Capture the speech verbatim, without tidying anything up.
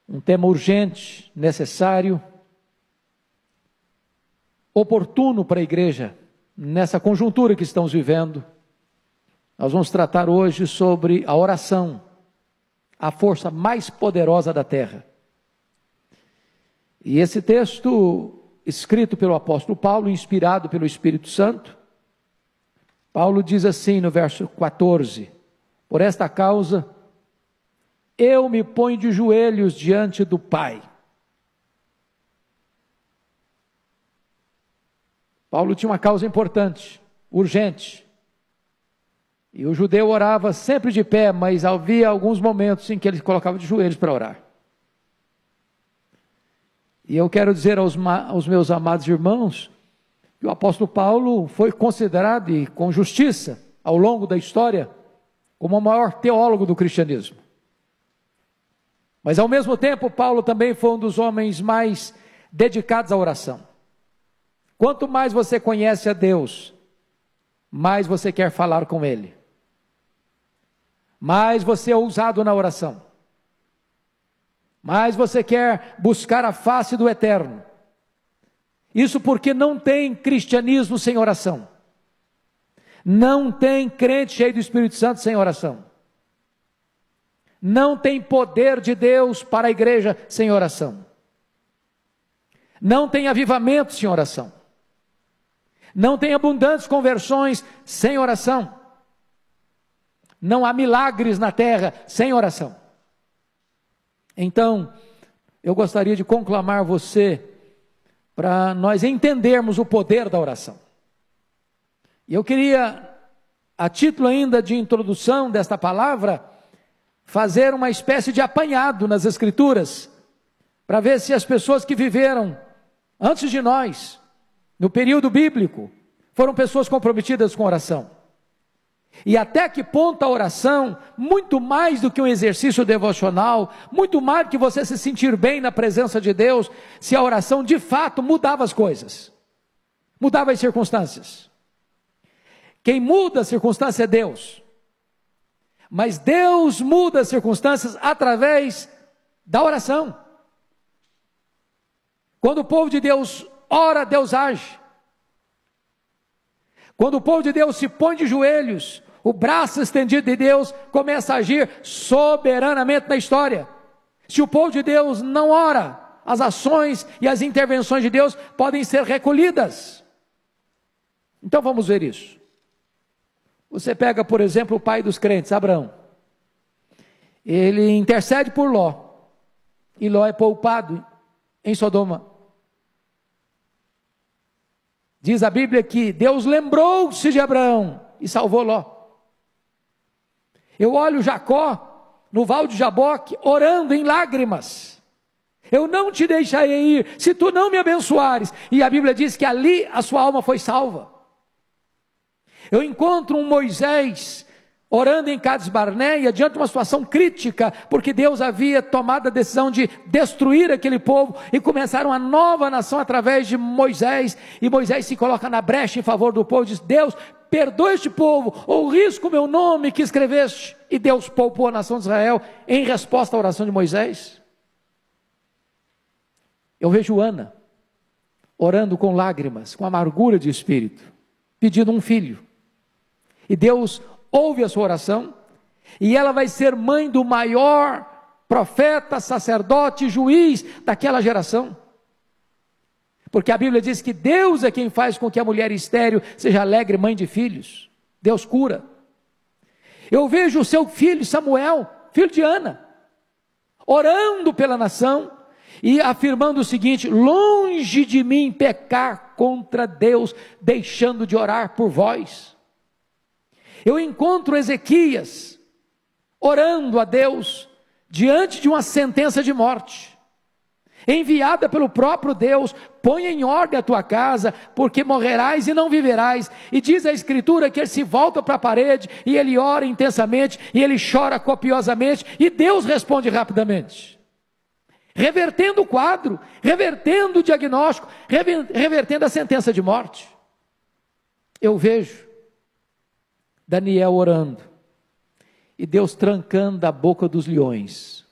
um tema urgente, necessário, oportuno para a igreja, nessa conjuntura que estamos vivendo. Nós vamos tratar hoje sobre a oração, a força mais poderosa da terra. E esse texto, escrito pelo apóstolo Paulo, inspirado pelo Espírito Santo, Paulo diz assim no verso quatorze: por esta causa, eu me ponho de joelhos diante do Pai. Paulo tinha uma causa importante, urgente. E o judeu orava sempre de pé, mas havia alguns momentos em que ele colocava de joelhos para orar. E eu quero dizer aos, aos meus amados irmãos, que o apóstolo Paulo foi considerado, e com justiça, ao longo da história, como o maior teólogo do cristianismo. Mas ao mesmo tempo, Paulo também foi um dos homens mais dedicados à oração. Quanto mais você conhece a Deus, mais você quer falar com Ele. Mais você é ousado na oração. Mais você quer buscar a face do Eterno. Isso porque não tem cristianismo sem oração. Não tem crente cheio do Espírito Santo sem oração. Não tem poder de Deus para a igreja sem oração. Não tem avivamento sem oração. Não tem abundantes conversões sem oração. Não há milagres na terra sem oração. Então, eu gostaria de conclamar você para nós entendermos o poder da oração. E eu queria, a título ainda de introdução desta palavra, fazer uma espécie de apanhado nas Escrituras, para ver se as pessoas que viveram antes de nós, no período bíblico, foram pessoas comprometidas com oração. E até que ponto a oração, muito mais do que um exercício devocional, muito mais do que você se sentir bem na presença de Deus, se a oração de fato mudava as coisas, mudava as circunstâncias. Quem muda a circunstância é Deus, mas Deus muda as circunstâncias através da oração. Quando o povo de Deus ora, Deus age. Quando o povo de Deus se põe de joelhos, o braço estendido de Deus começa a agir soberanamente na história. Se o povo de Deus não ora, as ações e as intervenções de Deus podem ser recolhidas. Então vamos ver isso. Você pega, por exemplo, o pai dos crentes, Abraão. Ele intercede por Ló. E Ló é poupado em Sodoma. Diz a Bíblia que Deus lembrou-se de Abraão e salvou Ló. Eu olho Jacó no val de Jaboque orando em lágrimas. Eu não te deixarei ir se tu não me abençoares. E a Bíblia diz que ali a sua alma foi salva. Eu encontro um Moisés orando em Cades Barneia diante de uma situação crítica, porque Deus havia tomado a decisão de destruir aquele povo e começar uma nova nação através de Moisés, e Moisés se coloca na brecha em favor do povo e diz: Deus, perdoa este povo, ou risco o meu nome que escreveste. E Deus poupou a nação de Israel em resposta à oração de Moisés. Eu vejo Ana orando com lágrimas, com amargura de espírito, pedindo um filho, e Deus ouve a sua oração, e ela vai ser mãe do maior profeta, sacerdote, juiz daquela geração, porque a Bíblia diz que Deus é quem faz com que a mulher estéril seja alegre mãe de filhos. Deus cura. Eu vejo o seu filho Samuel, filho de Ana, orando pela nação e afirmando o seguinte: longe de mim pecar contra Deus, deixando de orar por vós. Eu encontro Ezequias orando a Deus diante de uma sentença de morte, enviada pelo próprio Deus: põe em ordem a tua casa, porque morrerás e não viverás. E diz a Escritura que ele se volta para a parede, e ele ora intensamente, e ele chora copiosamente, e Deus responde rapidamente, revertendo o quadro, revertendo o diagnóstico, revertendo a sentença de morte. Eu vejo Daniel orando, e Deus trancando a boca dos leões.